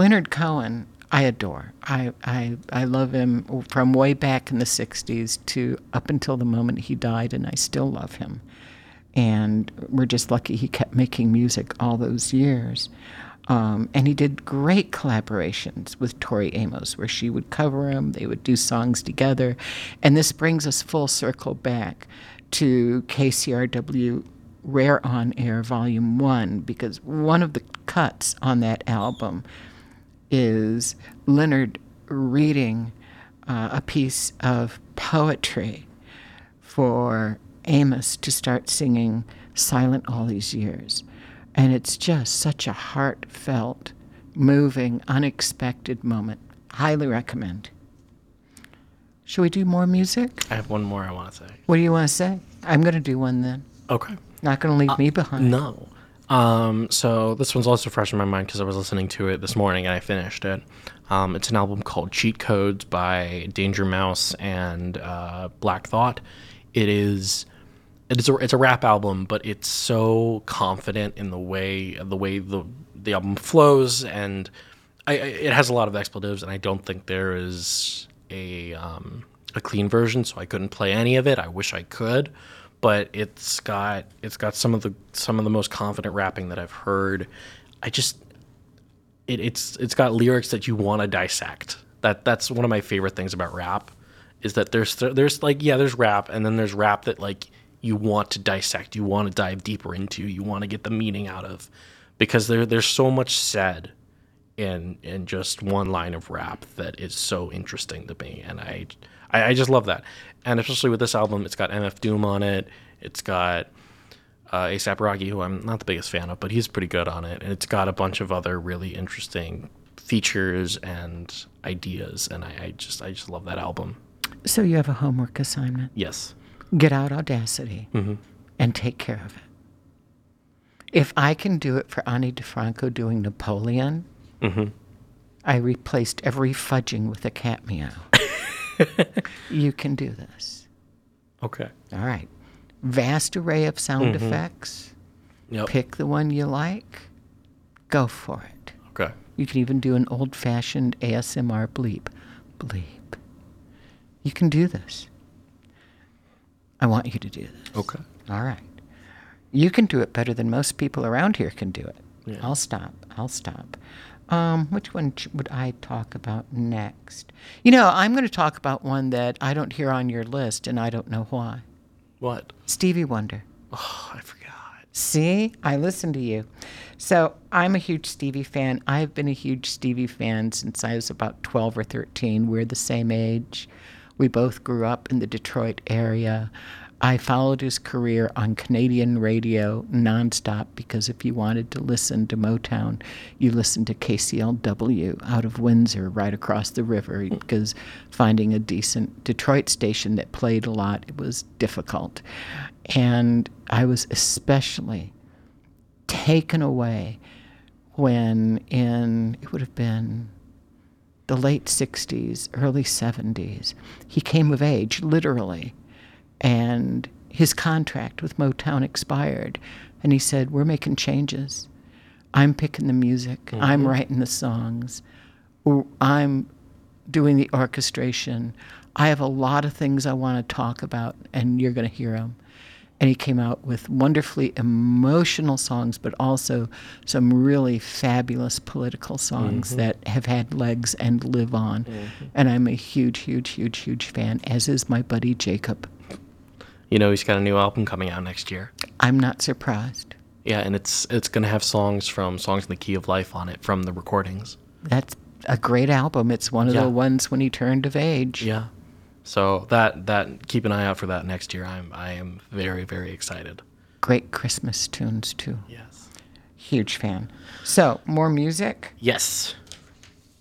Leonard Cohen, I adore. I love him from way back in the 60s to up until the moment he died, and I still love him. And we're just lucky he kept making music all those years. And he did great collaborations with Tori Amos, where she would cover him, they would do songs together. And this brings us full circle back to KCRW Rare On Air Volume 1, because one of the cuts on that album is Leonard reading a piece of poetry for Amos to start singing Silent All These Years. And it's just such a heartfelt, moving, unexpected moment. Highly recommend. Should we do more music? I have one more I want to say. What do you want to say? I'm going to do one then. Okay. Not going to leave me behind. No. So this one's also fresh in my mind because I was listening to it this morning and I finished it. It's an album called Cheat Codes by Danger Mouse and Black Thought. It's a rap album, but it's so confident in the way the album flows, and it has a lot of expletives, and I don't think there is a clean version, so I couldn't play any of it. I wish I could, but it's got some of the most confident rapping that I've heard. It's got lyrics that you want to dissect. That's one of my favorite things about rap, is that there's like, yeah, there's rap, and then there's rap that like you want to dissect, you want to dive deeper into, you want to get the meaning out of, because there's so much said in just one line of rap that is so interesting to me, and I just love that. And especially with this album, it's got MF Doom on it, it's got A$AP Rocky, who I'm not the biggest fan of, but he's pretty good on it, and it's got a bunch of other really interesting features and ideas, and I just love that album. So you have a homework assignment. Yes. Get out Audacity and take care of it. If I can do it for Ani DeFranco doing Napoleon, I replaced every fudging with a cat meow. You can do this. Okay. All right. Vast array of sound effects. Yep. Pick the one you like. Go for it. Okay. You can even do an old-fashioned ASMR bleep. Bleep. You can do this. I want you to do this. Okay. All right. You can do it better than most people around here can do it. Yeah. I'll stop. Which one would I talk about next? I'm going to talk about one that I don't hear on your list, and I don't know why. What? Stevie Wonder. Oh, I forgot. See? I listened to you. So I'm a huge Stevie fan. I've been a huge Stevie fan since I was about 12 or 13. We're the same age. We both grew up in the Detroit area. I followed his career on Canadian radio nonstop, because if you wanted to listen to Motown, you listened to KCLW out of Windsor, right across the river, because finding a decent Detroit station that played a lot, it was difficult. And I was especially taken away when it would have been the late 60s, early 70s, he came of age, literally, and his contract with Motown expired, and he said, we're making changes. I'm picking the music. I'm writing the songs. I'm doing the orchestration. I have a lot of things I want to talk about, and you're going to hear them. And he came out with wonderfully emotional songs, but also some really fabulous political songs that have had legs and live on. And I'm a huge, huge, huge, huge fan, as is my buddy Jacob. He's got a new album coming out next year. I'm not surprised. Yeah, and it's going to have songs from Songs in the Key of Life on it from the recordings. That's a great album. It's one of the ones when he turned of age. Yeah. So that keep an eye out for that next year. I am very, very excited. Great Christmas tunes too. Yes. Huge fan. So, more music? Yes.